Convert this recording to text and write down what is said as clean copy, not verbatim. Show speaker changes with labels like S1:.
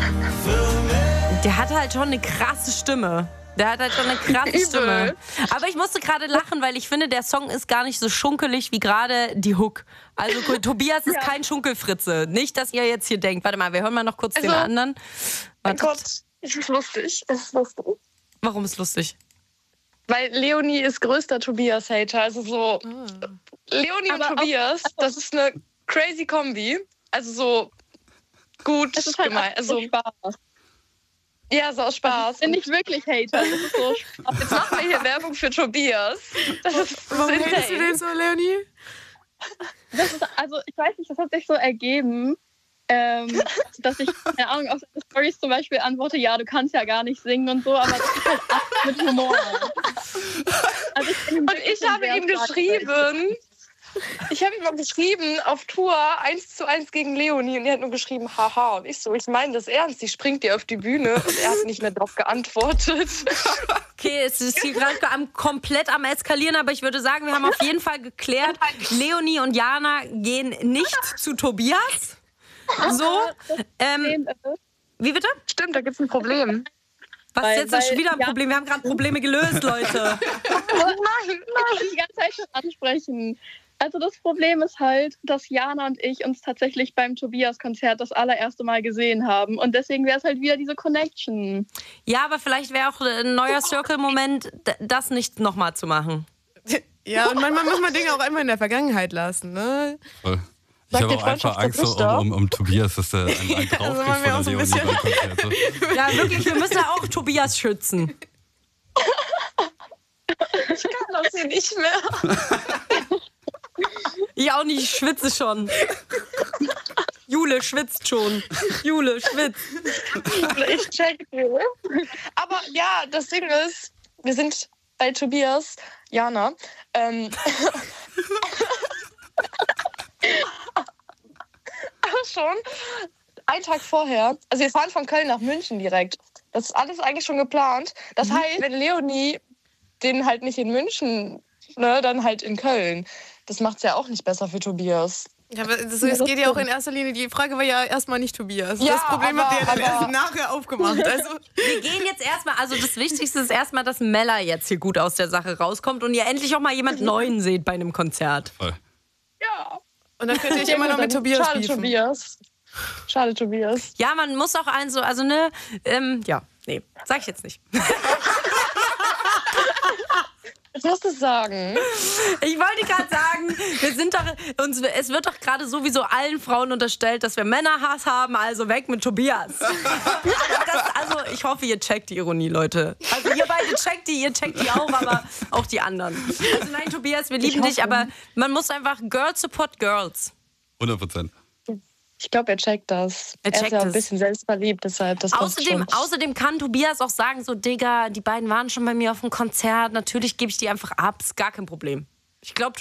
S1: Der hat halt schon eine krasse Stimme. Stimme. Aber ich musste gerade lachen, weil ich finde, der Song ist gar nicht so schunkelig wie gerade die Hook. Also Tobias ist kein Schunkelfritze. Nicht, dass ihr jetzt hier denkt. Warte mal, wir hören mal noch kurz den anderen.
S2: Mein Gott, es ist lustig.
S1: Warum ist lustig?
S2: Weil Leonie ist größter Tobias-Hater. Also so, Leonie und Tobias, das ist eine crazy Kombi. Also so gut
S3: das ist halt
S2: gemeint.
S3: Also Spaß.
S2: Ja, so aus Spaß.
S3: Ich bin nicht wirklich Hater. Das ist so Spaß.
S2: Jetzt machen wir hier Werbung für Tobias.
S4: Warum hatest du den so, Leonie?
S3: Also ich weiß nicht, das hat sich so ergeben, dass ich, keine Ahnung, auf seine Storys zum Beispiel antworte, ja, du kannst ja gar nicht singen und so, aber das ist halt alles mit Humor. Also
S2: ich habe ihm geschrieben, auf Tour 1:1 gegen Leonie und er hat nur geschrieben, haha. Und ich meine das ernst, die springt dir auf die Bühne und er hat nicht mehr drauf geantwortet.
S1: Okay, es ist hier gerade komplett am Eskalieren, aber ich würde sagen, wir haben auf jeden Fall geklärt, Leonie und Jana gehen nicht zu Tobias. So, wie bitte?
S2: Stimmt, da gibt es ein Problem.
S1: Was ist jetzt schon wieder ein Problem? Wir haben gerade Probleme gelöst, Leute.
S3: Nein. Ich will die ganze Zeit schon ansprechen. Also das Problem ist halt, dass Jana und ich uns tatsächlich beim Tobias-Konzert das allererste Mal gesehen haben. Und deswegen wäre es halt wieder diese Connection.
S1: Ja, aber vielleicht wäre auch ein neuer Circle-Moment, das nicht nochmal zu machen.
S4: Ja, und manchmal muss man Dinge auch einmal in der Vergangenheit lassen, ne?
S5: Voll. Ich habe auch einfach Angst um Tobias, dass der einen draufkriegt von der Leonie beim Konzert.
S1: Ja, wirklich, wir müssen ja auch Tobias schützen.
S2: Ich kann das hier nicht mehr.
S1: Ich auch nicht, ich schwitze schon. Jule schwitzt schon. Jule schwitzt.
S2: Ich check. Aber ja, das Ding ist, wir sind bei Tobias, Jana. Schon einen Tag vorher, also wir fahren von Köln nach München direkt. Das ist alles eigentlich schon geplant. Das heißt, wenn Leonie den halt nicht in München, ne, dann halt in Köln. Das macht es ja auch nicht besser für Tobias.
S4: Ja, aber es geht ja auch in erster Linie, die Frage war ja erstmal nicht Tobias.
S2: Ja,
S4: das Problem habt ihr ja dann erst nachher aufgemacht. Also.
S1: Wir gehen jetzt erstmal, also das Wichtigste ist erstmal, dass Mella jetzt hier gut aus der Sache rauskommt und ihr endlich auch mal jemand Neuen seht bei einem Konzert.
S5: Voll.
S2: Ja.
S4: Und dann könnt ihr euch immer noch mit Tobias beefen.
S2: Schade, Tobias.
S1: Ja, man muss auch sag ich jetzt nicht.
S2: Ich muss das sagen.
S1: Ich wollte gerade sagen, es wird doch gerade sowieso allen Frauen unterstellt, dass wir Männerhass haben, also weg mit Tobias. Ich hoffe, ihr checkt die Ironie, Leute. Also ihr beide checkt die auch, aber auch die anderen. Also nein, Tobias, wir lieben dich, aber man muss einfach Girls support Girls.
S5: 100%.
S2: Ich glaube, er checkt das. Er ist ja ein bisschen selbstverliebt, deshalb das
S1: Außerdem kann Tobias auch sagen, so Digga, die beiden waren schon bei mir auf dem Konzert, natürlich gebe ich die einfach ab, ist gar kein Problem. Ich glaube,